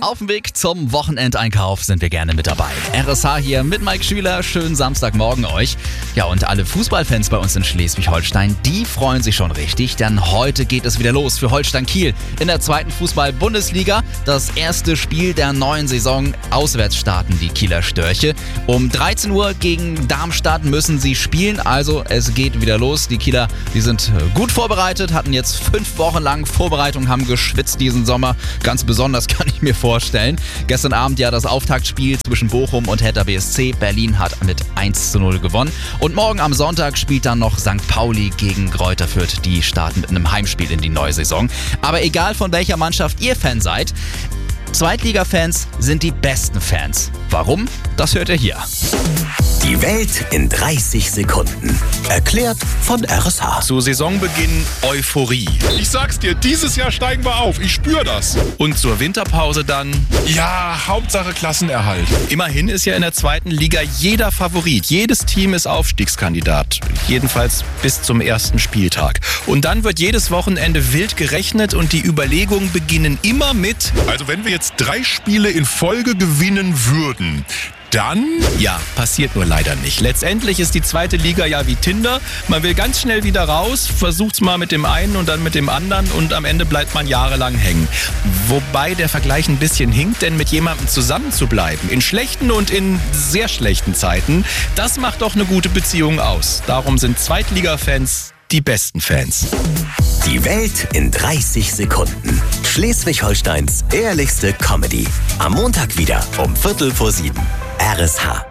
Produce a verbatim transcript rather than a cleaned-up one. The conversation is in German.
Auf dem Weg zum Wochenendeinkauf sind wir gerne mit dabei. R S H hier mit Mike Schüler. Schönen Samstagmorgen euch. Ja, und alle Fußballfans bei uns in Schleswig-Holstein, die freuen sich schon richtig, denn heute geht es wieder los für Holstein Kiel in der zweiten Fußball-Bundesliga. Das erste Spiel der neuen Saison. Auswärts starten die Kieler Störche. Um dreizehn Uhr gegen Darmstadt müssen sie spielen, also es geht wieder los. Die Kieler, die sind gut vorbereitet, hatten jetzt fünf Wochen lang Vorbereitung, haben geschwitzt diesen Sommer. Ganz besonders kann ich mir vorstellen. Gestern Abend ja das Auftaktspiel zwischen Bochum und Hertha B S C. Berlin hat mit eins zu null gewonnen. Und morgen am Sonntag spielt dann noch Sankt Pauli gegen Greuther Fürth. Die starten mit einem Heimspiel in die neue Saison. Aber egal von welcher Mannschaft ihr Fan seid, Zweitliga-Fans sind die besten Fans. Warum? Das hört ihr hier. Die Welt in dreißig Sekunden. Erklärt von R S H. Zu Saisonbeginn Euphorie. Ich sag's dir, dieses Jahr steigen wir auf. Ich spüre das. Und zur Winterpause dann... Ja, Hauptsache Klassenerhalt. Immerhin ist ja in der zweiten Liga jeder Favorit. Jedes Team ist Aufstiegskandidat. Jedenfalls bis zum ersten Spieltag. Und dann wird jedes Wochenende wild gerechnet und die Überlegungen beginnen immer mit... Also wenn wir jetzt drei Spiele in Folge gewinnen würden... Dann? Ja, passiert nur leider nicht. Letztendlich ist die zweite Liga ja wie Tinder. Man will ganz schnell wieder raus, versucht's mal mit dem einen und dann mit dem anderen und am Ende bleibt man jahrelang hängen. Wobei der Vergleich ein bisschen hinkt, denn mit jemandem zusammen zu bleiben, in schlechten und in sehr schlechten Zeiten, das macht doch eine gute Beziehung aus. Darum sind Zweitliga-Fans die besten Fans. Die Welt in dreißig Sekunden. Schleswig-Holsteins ehrlichste Comedy. Am Montag wieder um Viertel vor sieben. R S H.